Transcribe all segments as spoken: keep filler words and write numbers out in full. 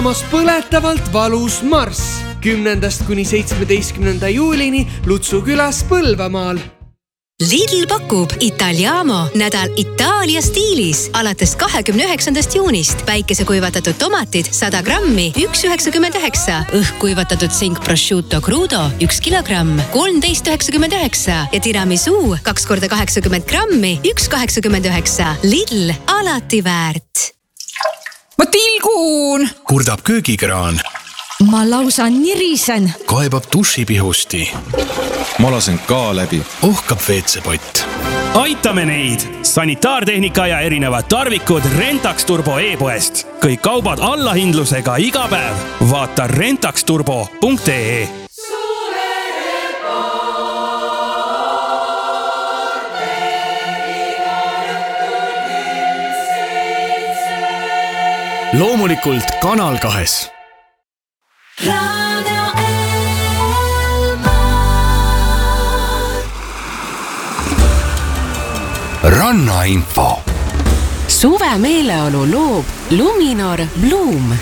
Mas põletavalt valus marss kümnendast kuni seitsmeteistkümnenda juulini Lutsu külas Põlvamaal. Lidl pakub Italiamo nädal Itaalia stiilis alates kahekümne üheksandast juunist. Päikesekuivatatud tomatid sada grammi üks üheksakümmend üheksa, õhkuivatatud sink prosciutto crudo üks kilogramm kolmteist üheksakümmend üheksa ja tiramisu kaks korda kaheksakümmend grammi üks kaheksakümmend üheksa. Lidl alati väärt. Ma tilgun! Kurdab köögikraan. Ma lausa nirisen. Kaebab dušipihusti. Ma lasen ka läbi. Ohkab veetsepott. Aitame neid! Sanitaartehnika ja erinevad tarvikud Rentax Turbo e-poest. Kõik kaubad allahindlusega iga päev. Vaata rentax turbo punkt ee. Loomulikult Kanal kahes. Rannainfo. Suve meeleolu loob Luminor Bloom.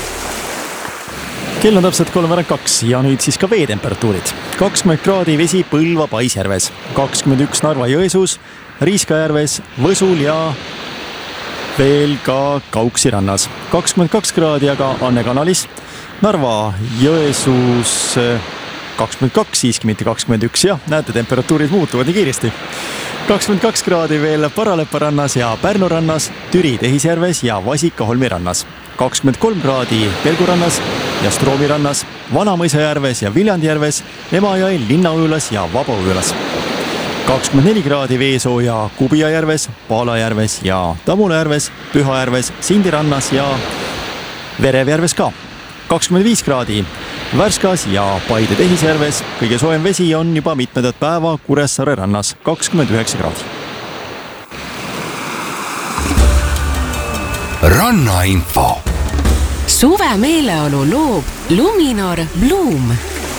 Kell on täpselt kolmveerand kaks ja nüüd siis ka veetemperatuurid. kakskümmend kraadi vesi Põlva Paisjärves, kakskümmend üks Narva Jõesuus, Riiskajärves, Võsul ja veel ka Kauksi rannas. kakskümmend kaks kraadi aga Anne kanalis, Narva Jõesuus kakskümmend kaks, siiski mitte kakskümmend üks ja näete, temperatuurid muutuvad nii kiiresti. kakskümmend kaks kraadi veel Paralepa rannas ja Pärnu rannas, Türi Tehisjärves ja Vasika-Holmi rannas. kakskümmend kolm kraadi Pelgu rannas ja Stroomi rannas, Vanamõisajärves ja Viljandjärves, Emajõel, Linnaujulas ja Vabaujulas. kakskümmend neli kraadi Veesooja Kubijajärves, Paalajärves ja Tamulajärves, Pühajärves, Sindirannas ja Verevjärves ka. kakskümmend viis kraadi Värskas ja Paide Tehisjärves. Kõige soojem vesi on juba mitmedat päeva Kuressaare rannas, kakskümmend üheksa kraadi. Rannainfo. Suve meeleolu loob Luminor Bloom.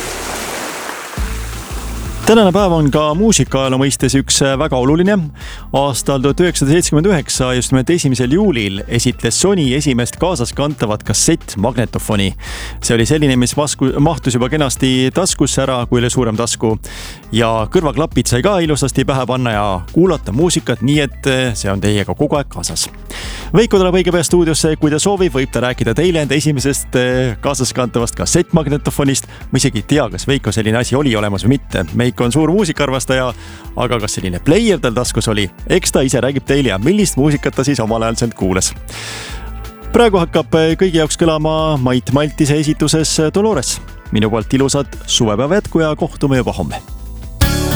Tänane päev on ka muusikaajaloo mõistes üks väga oluline. Aastal tuhat üheksasada seitsekümmend üheksa, just nimelt esimesel juulil, esitles Sony esimest kaasas kantavat kassett-magnetofoni. See oli selline, mis vasku, mahtus juba kenasti taskusse ära, kui oli suurem tasku. Ja kõrvaklapid sai ka ilusasti pähe panna ja kuulata muusikat, nii et see on teiega kogu aeg kaasas. Veiko tuleb õige pea stuudiosse, kui ta soovib, võib ta rääkida teile enda esimesest kaasas kantavast kassett-magnetofonist. Ma isegi ei tea, kas Veiko selline asi oli olemas või mitte. Veiko on suur muusikarvastaja, aga kas selline player tal taskus oli? Eks ta ise räägib teile ja millist muusikat ta siis omal ajal sealt kuules. Praegu hakkab kõigi jaoks kõlama Mait Maltise esituses Dolores. Minu poolt ilusad suvepäeva jätku ja kohtume juba homme.